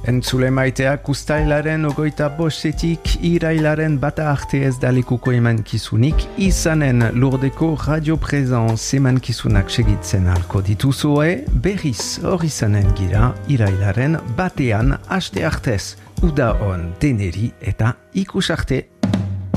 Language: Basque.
Entzule maiteak ustailaren 25etik irailaren 1 arte ez dalekuko emankizunik izanen Lurdeko Radio Presence emankizunak segitzen halko dituzue, berriz hor izanen gira irailaren 1 aste artez. Uda on deneri eta ikus arte.